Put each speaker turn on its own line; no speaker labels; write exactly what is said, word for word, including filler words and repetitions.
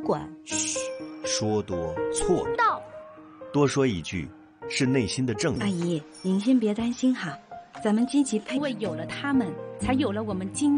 管。
嘘，说多错
道。
多说一句是内心的正义。
阿姨，您先别担心哈，咱们积极配。
因为有了他们，才有了我们今